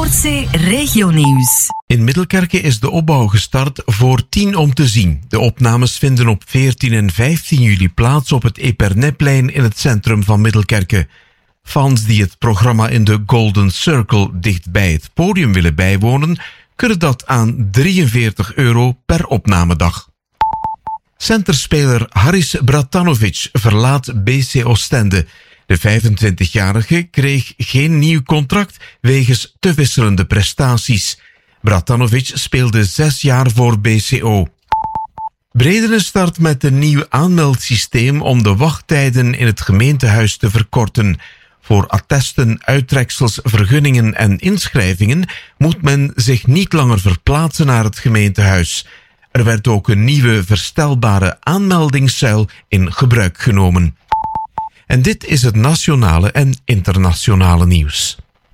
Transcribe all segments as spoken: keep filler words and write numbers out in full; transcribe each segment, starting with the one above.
Noordzee Regionieuws. In Middelkerke is de opbouw gestart voor tien om te zien. De opnames vinden op veertien en vijftien juli plaats op het Epernetplein in het centrum van Middelkerke. Fans die het programma in de Golden Circle dicht bij het podium willen bijwonen, kunnen dat aan drieënveertig euro per opnamedag. Centerspeler Haris Bratanovic verlaat B C Oostende. De vijfentwintigjarige kreeg geen nieuw contract wegens te wisselende prestaties. Bratanovic speelde zes jaar voor B C O. Bredene start met een nieuw aanmeldsysteem om de wachttijden in het gemeentehuis te verkorten. Voor attesten, uittreksels, vergunningen en inschrijvingen moet men zich niet langer verplaatsen naar het gemeentehuis. Er werd ook een nieuwe verstelbare aanmeldingszuil in gebruik genomen. En dit is het nationale en internationale nieuws.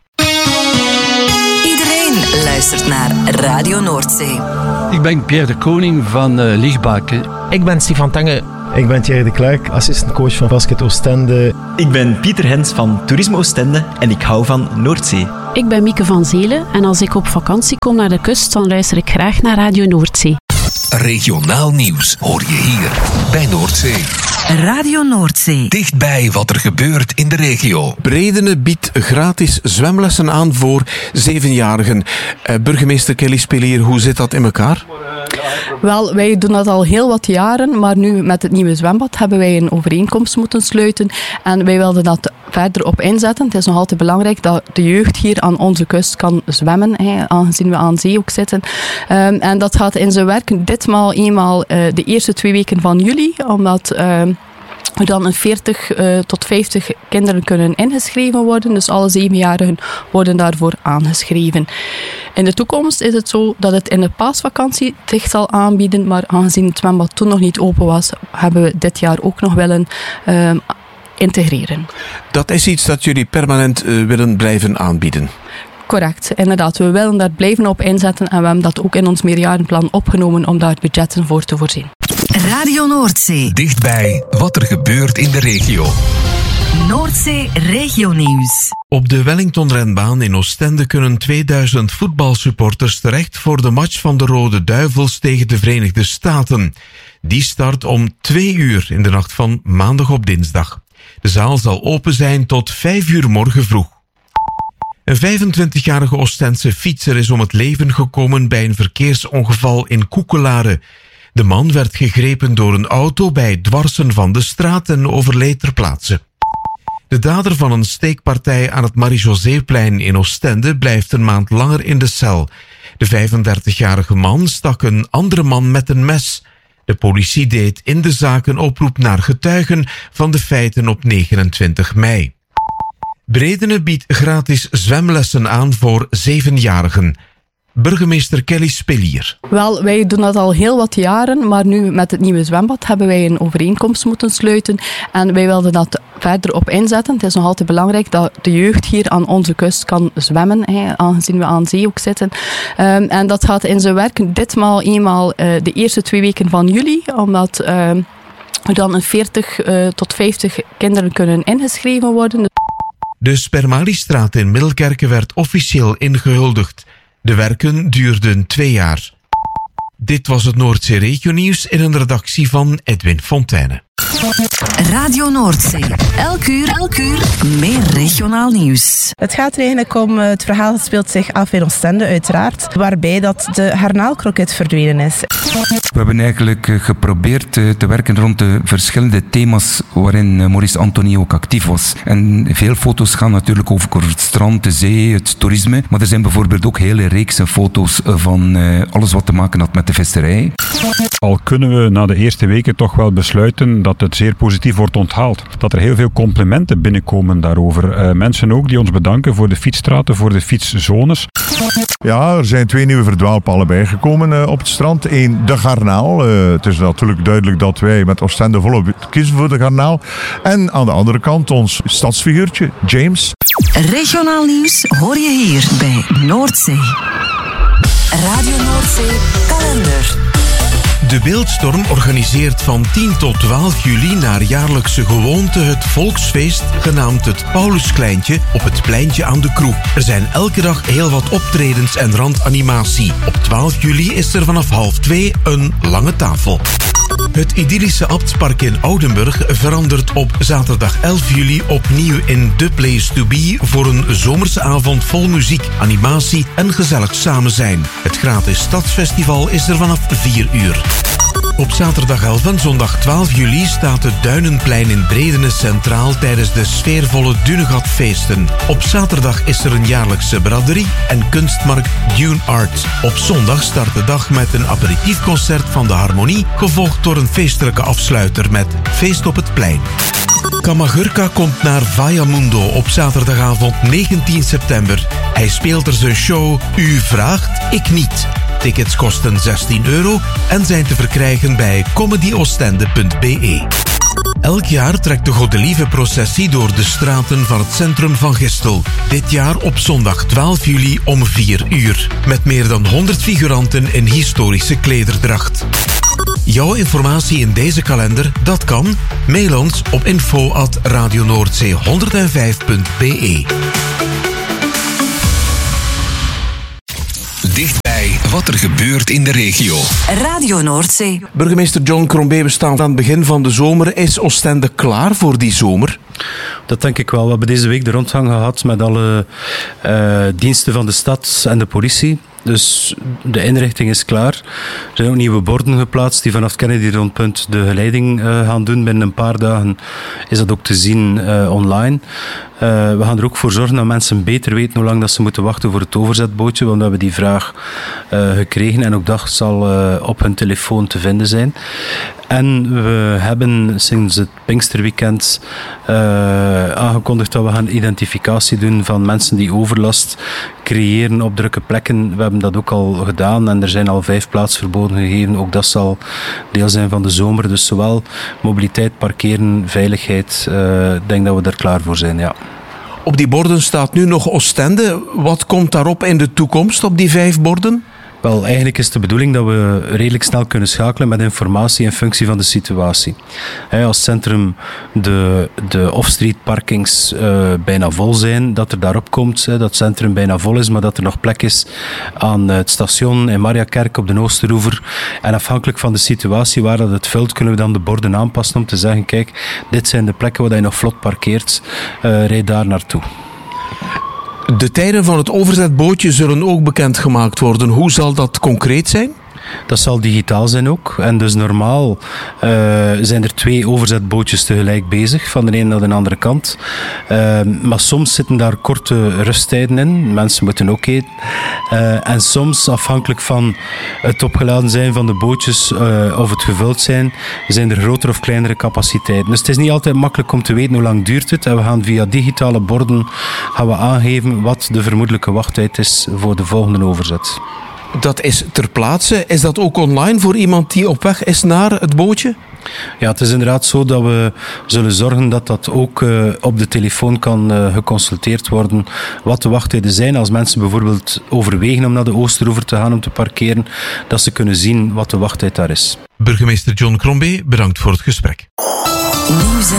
Iedereen luistert naar Radio Noordzee. Ik ben Pierre de Koning van uh, Lichtbaken. Ik ben Stefan Tange. Ik ben Thierry de Klerk, assistentcoach van Basket Oostende. Ik ben Pieter Hens van Toerisme Oostende en ik hou van Noordzee. Ik ben Mieke van Zelen en als ik op vakantie kom naar de kust, dan luister ik graag naar Radio Noordzee. Regionaal nieuws hoor je hier bij Noordzee. Radio Noordzee. Dichtbij wat er gebeurt in de regio. Bredene biedt gratis zwemlessen aan voor zevenjarigen. Uh, burgemeester Kelly Spelier, hoe zit dat in elkaar? Wel, wij doen dat al heel wat jaren, maar nu met het nieuwe zwembad hebben wij een overeenkomst moeten sluiten en wij wilden dat verder op inzetten. Het is nog altijd belangrijk dat de jeugd hier aan onze kust kan zwemmen, hè, aangezien we aan zee ook zitten. Um, en dat gaat in zijn werk ditmaal eenmaal uh, de eerste twee weken van juli, omdat Uh, we dan een veertig uh, tot vijftig kinderen kunnen ingeschreven worden. Dus alle zevenjarigen worden daarvoor aangeschreven. In de toekomst is het zo dat het in de paasvakantie zich zal aanbieden. Maar aangezien het zwembad toen nog niet open was, hebben we dit jaar ook nog willen uh, integreren. Dat is iets dat jullie permanent uh, willen blijven aanbieden? Correct, inderdaad. We willen daar blijven op inzetten en we hebben dat ook in ons meerjarenplan opgenomen om daar budgetten voor te voorzien. Radio Noordzee. Dichtbij wat er gebeurt in de regio. Noordzee Regionieuws. Op de Wellington-renbaan in Oostende kunnen tweeduizend voetbalsupporters terecht voor de match van de Rode Duivels tegen de Verenigde Staten. Die start om twee uur in de nacht van maandag op dinsdag. De zaal zal open zijn tot vijf uur morgen vroeg. Een vijfentwintigjarige Oostense fietser is om het leven gekomen bij een verkeersongeval in Koekelare. De man werd gegrepen door een auto bij het dwarsen van de straat en overleed ter plaatse. De dader van een steekpartij aan het Marie-Joséeplein in Oostende blijft een maand langer in de cel. De vijfendertigjarige man stak een andere man met een mes. De politie deed in de zaak een oproep naar getuigen van de feiten op negenentwintig mei. Bredene biedt gratis zwemlessen aan voor zevenjarigen. Burgemeester Kelly Spelier. Wel, wij doen dat al heel wat jaren, maar nu met het nieuwe zwembad hebben wij een overeenkomst moeten sluiten en wij wilden dat verder op inzetten. Het is nog altijd belangrijk dat de jeugd hier aan onze kust kan zwemmen, hè, aangezien we aan zee ook zitten. Um, en dat gaat in zijn werk ditmaal eenmaal uh, de eerste twee weken van juli, omdat uh, er dan een veertig uh, tot vijftig kinderen kunnen ingeschreven worden. De Spermaliestraat in Middelkerke werd officieel ingehuldigd. De werken duurden twee jaar. Dit was het Noordzee Regionieuws in een redactie van Edwin Fontijne. Radio Noordzee. Elk uur, elk uur meer regionaal nieuws. Het gaat er eigenlijk om, het verhaal speelt zich af in Oostende uiteraard, waarbij dat de garnaalkroket verdwenen is. We hebben eigenlijk geprobeerd te werken rond de verschillende thema's waarin Maurice Antonie ook actief was. En veel foto's gaan natuurlijk over het strand, de zee, het toerisme, maar er zijn bijvoorbeeld ook hele reeksen foto's van alles wat te maken had met de visserij. Al kunnen we na de eerste weken toch wel besluiten dat het zeer positief wordt onthaald. Dat er heel veel complimenten binnenkomen daarover. Uh, mensen ook die ons bedanken voor de fietsstraten, voor de fietszones. Ja, er zijn twee nieuwe verdwaalpalen bijgekomen uh, op het strand. Eén, de garnaal. Uh, het is natuurlijk duidelijk dat wij met Oostende volop kiezen voor de garnaal. En aan de andere kant ons stadsfiguurtje, James. Regionaal nieuws hoor je hier bij Noordzee. Radio Noordzee kalender. De Beeldstorm organiseert van tien tot twaalf juli naar jaarlijkse gewoonte het volksfeest genaamd het Pauluskleintje op het pleintje aan de Kroeg. Er zijn elke dag heel wat optredens en randanimatie. Op twaalf juli is er vanaf half twee een lange tafel. Het idyllische Abtspark in Oudenburg verandert op zaterdag elf juli opnieuw in The Place to Be voor een zomerse avond vol muziek, animatie en gezellig samen zijn. Het gratis stadsfestival is er vanaf vier uur. Op zaterdag elf en zondag twaalf juli staat het Duinenplein in Bredene centraal tijdens de sfeervolle Dunegatfeesten. Op zaterdag is er een jaarlijkse braderie en kunstmarkt Dune Art. Op zondag start de dag met een aperitiefconcert van de Harmonie, gevolgd door een feestelijke afsluiter met Feest op het Plein. Kamagurka komt naar Vallamundo op zaterdagavond negentien september. Hij speelt er zijn show U vraagt, ik niet. Tickets kosten zestien euro en zijn te verkrijgen bij comedy oostende punt b e. Elk jaar trekt de Godelieve-processie door de straten van het centrum van Gistel. Dit jaar op zondag twaalf juli om vier uur. Met meer dan honderd figuranten in historische klederdracht. Jouw informatie in deze kalender, dat kan. Mail ons op info at radionoordzee honderdvijf punt b e. Dichtbij wat er gebeurt in de regio. Radio Noordzee. Burgemeester John Crombie, we staan aan het begin van de zomer. Is Oostende klaar voor die zomer? Dat denk ik wel. We hebben deze week de rondgang gehad met alle uh, diensten van de stad en de politie. Dus de inrichting is klaar. Er zijn ook nieuwe borden geplaatst die vanaf Kennedy Rondpunt de geleiding uh, gaan doen. Binnen een paar dagen is dat ook te zien uh, online. Uh, we gaan er ook voor zorgen dat mensen beter weten hoe lang dat ze moeten wachten voor het overzetbootje. Want we hebben die vraag uh, gekregen en ook dat zal uh, op hun telefoon te vinden zijn. En we hebben sinds het Pinksterweekend uh, aangekondigd dat we gaan identificatie doen van mensen die overlast creëren op drukke plekken. We hebben dat ook al gedaan en er zijn al vijf plaatsverboden gegeven. Ook dat zal deel zijn van de zomer. Dus zowel mobiliteit, parkeren, veiligheid. Uh, ik denk dat we daar klaar voor zijn, ja. Op die borden staat nu nog Oostende. Wat komt daarop in de toekomst op die vijf borden? Wel, eigenlijk is het de bedoeling dat we redelijk snel kunnen schakelen met informatie in functie van de situatie. Als het centrum de, de off-street parkings uh, bijna vol zijn, dat er daarop komt, dat het centrum bijna vol is, maar dat er nog plek is aan het station in Mariakerk op de Oosteroever. En afhankelijk van de situatie waar dat het vult, kunnen we dan de borden aanpassen om te zeggen, kijk, dit zijn de plekken waar je nog vlot parkeert, uh, rijd daar naartoe. De tijden van het overzetbootje zullen ook bekendgemaakt worden. Hoe zal dat concreet zijn? Dat zal digitaal zijn ook. En dus normaal uh, zijn er twee overzetbootjes tegelijk bezig, van de ene naar de andere kant. Uh, maar soms zitten daar korte rusttijden in. Mensen moeten ook eten. Uh, en soms, afhankelijk van het opgeladen zijn van de bootjes uh, of het gevuld zijn, zijn er grotere of kleinere capaciteiten. Dus het is niet altijd makkelijk om te weten hoe lang duurt het. En we gaan via digitale borden gaan we aangeven wat de vermoedelijke wachttijd is voor de volgende overzet. Dat is ter plaatse. Is dat ook online voor iemand die op weg is naar het bootje? Ja, het is inderdaad zo dat we zullen zorgen dat dat ook uh, op de telefoon kan uh, geconsulteerd worden. Wat de wachttijden zijn. Als mensen bijvoorbeeld overwegen om naar de Oosteroever te gaan om te parkeren, dat ze kunnen zien wat de wachttijd daar is. Burgemeester John Crombie, bedankt voor het gesprek. Nieuws